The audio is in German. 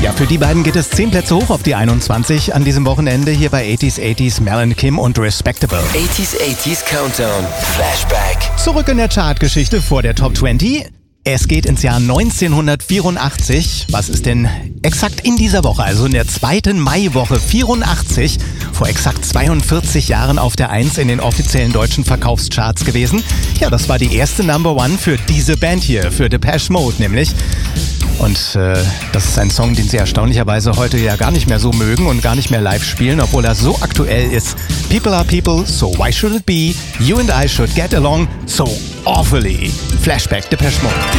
Ja, für die beiden geht es 10 Plätze hoch auf die 21 an diesem Wochenende hier bei 80s Mel Kim und Respectable. 80s Countdown. Flashback. Zurück in der Chartgeschichte vor der Top 20. Es geht ins Jahr 1984. Was ist denn exakt in dieser Woche, also in der zweiten Maiwoche 84, vor exakt 42 Jahren auf der 1 in den offiziellen deutschen Verkaufscharts gewesen? Ja, das war die erste Number One für diese Band hier, für Depeche Mode nämlich. Und das ist ein Song, den sie erstaunlicherweise heute ja gar nicht mehr so mögen und gar nicht mehr live spielen, obwohl er so aktuell ist. People are people, so why should it be? You and I should get along so awfully. Flashback, Depeche Mode.